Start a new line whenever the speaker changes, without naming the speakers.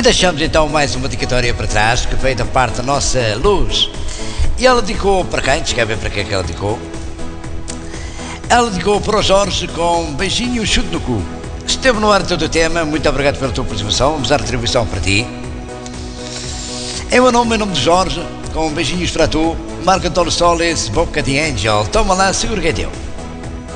deixamos então mais uma dedicatória para trás, que veio da parte da nossa Luz. E ela dedicou para quem? Quer ver para quem é que ela dedicou? Ela dedicou para o Jorge com um beijinho e um chute no cu. Esteve no ar todo o tema, muito obrigado pela tua participação, vamos dar retribuição para ti. Em meu nome de Jorge, com beijinhos para tu, Marco António Solis, Boca de Angel, toma lá, segura que é teu.